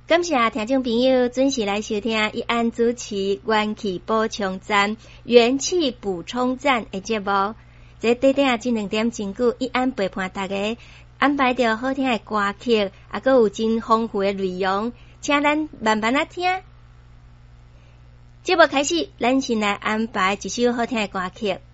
感谢听众朋友准时来收听一安主持元气补充站、元气补充站的节目。这短短这2点钟久，一安陪伴大家安排着好听的歌曲，还佫有真丰富的内容，请咱慢慢啊听。节目开始，咱先来安排一首好听的歌曲。